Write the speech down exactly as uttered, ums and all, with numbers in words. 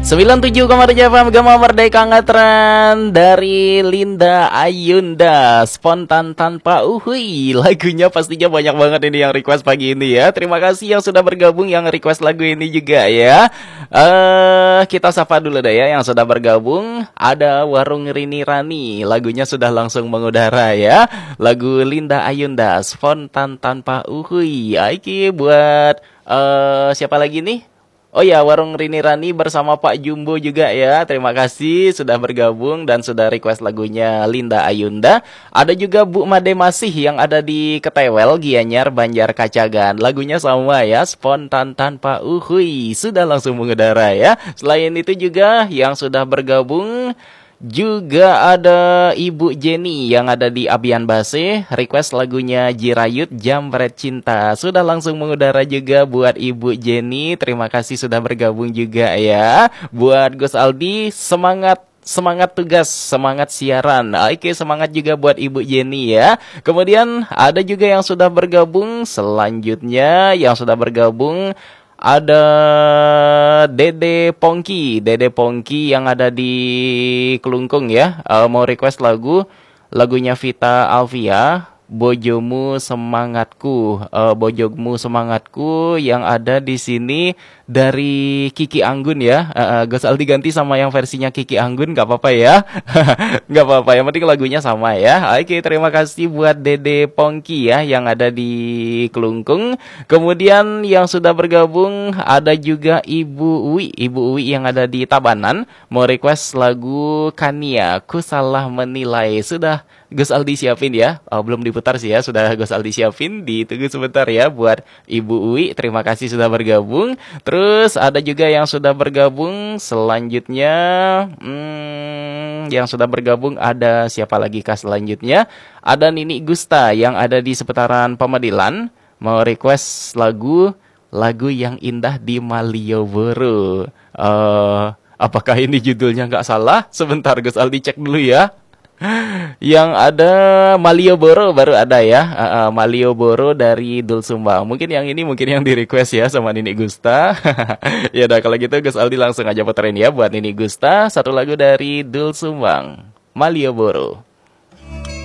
sembilan puluh tujuh koma tujuh F M Gema Merdeka Ngatren dari Linda Ayunda, Spontan Tanpa Uhui. Lagunya pastinya banyak banget ini yang request pagi ini ya. Terima kasih yang sudah bergabung yang request lagu ini juga ya. uh, Kita sapa dulu deh ya yang sudah bergabung. Ada Warung Rini Rani, lagunya sudah langsung mengudara ya. Lagu Linda Ayunda, Spontan Tanpa Uhui. Oke, buat uh, siapa lagi nih? Oh ya, Warung Rini Rani bersama Pak Jumbo juga ya. Terima kasih sudah bergabung dan sudah request lagunya Linda Ayunda. Ada juga Bu Made Masih yang ada di Ketewel, Gianyar, Banjar Kacagan. Lagunya sama ya, Spontan Tanpa Uhui. Sudah langsung mengudara ya. Selain itu juga yang sudah bergabung juga ada Ibu Jenny yang ada di Abian Base, request lagunya Jirayut Jambret Cinta. Sudah langsung mengudara juga buat Ibu Jenny. Terima kasih sudah bergabung juga ya. Buat Gus Aldi, semangat semangat tugas, semangat siaran. Oke, semangat juga buat Ibu Jenny ya. Kemudian ada juga yang sudah bergabung. Selanjutnya yang sudah bergabung ada Dede Pongki, Dede Pongki yang ada di Kelungkung ya. Uh, mau request lagu, lagunya Vita Alvia, Bojomu Semangatku. Uh, Bojomu Semangatku yang ada di sini dari Kiki Anggun ya. Uh, uh, Gus Aldi ganti sama yang versinya Kiki Anggun, nggak apa-apa ya. Nggak apa-apa, yang penting lagunya sama ya. Oke, terima kasih buat Dede Pongki ya yang ada di Kelungkung. Kemudian yang sudah bergabung ada juga Ibu Uwi, Ibu Uwi yang ada di Tabanan, mau request lagu Kania, Ku Salah Menilai. Sudah Gus Aldi siapin ya. Oh, belum diputar sih ya, sudah Gus Aldi siapin. Ditunggu sebentar ya buat Ibu Uwi. Terima kasih sudah bergabung. Terus ada juga yang sudah bergabung. Selanjutnya hmm, yang sudah bergabung ada siapa lagi kah selanjutnya? Ada Nini Gusta yang ada di seputaran Pemadilan, mau request lagu lagu yang indah di Malioboro. Uh, apakah ini judulnya nggak salah? Sebentar Gus Aldi cek dulu ya. Yang ada Malioboro baru ada ya. uh, uh, Malioboro dari Dul Sumbang. Mungkin yang ini mungkin yang di request ya sama Nini Gusta. Ya udah kalau gitu Gus Aldi langsung aja puterin ya buat Nini Gusta satu lagu dari Dul Sumbang, Malioboro.